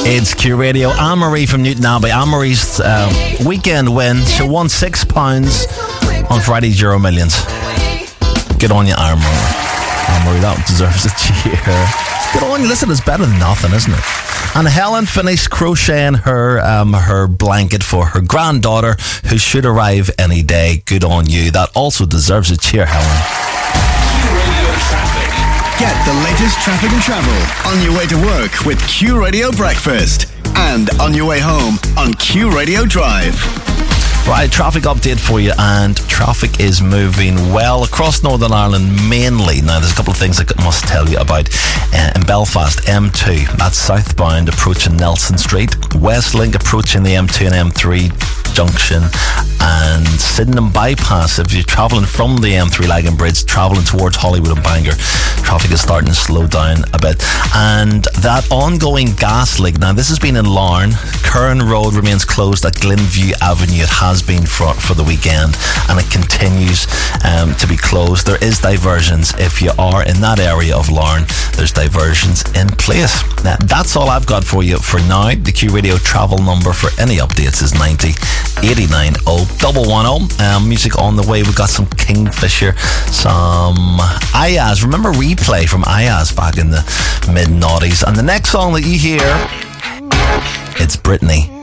It's Q Radio. Anne-Marie from Newton Abbey. Anne-Marie's weekend win. She won £6 on Friday's Euro Millions. Good on you, Anne-Marie. Anne-Marie, that deserves a cheer. Good on you. Listen, it's better than nothing, isn't it? And Helen finished crocheting her blanket for her granddaughter, who should arrive any day. Good on you. That also deserves a cheer, Helen. Q Radio Traffic. Get the latest traffic and travel on your way to work with Q Radio Breakfast and on your way home on Q Radio Drive. Right, traffic update for you, and traffic is moving well across Northern Ireland mainly. Now, there's a couple of things I must tell you about. In Belfast, M2, that's southbound approaching Nelson Street. Westlink approaching the M2 and M3 junction, and Sydenham bypass. If you're travelling from the M3 Lagan Bridge, travelling towards Hollywood and Bangor, traffic is starting to slow down a bit. And that ongoing gas leak, now this has been in Larne. Curran Road remains closed at Glenview Avenue. It has been for the weekend, and it continues to be closed. There is diversions if you are in that area of Larne. There's diversions in place. Now, that's all I've got for you for now. The Q Radio travel number for any updates is 90 89 0110. Music on the way. We've got some Kingfisher, some Ayaz. Remember Replay from Ayaz back in the mid-noughties. And the next song that you hear, it's Britney.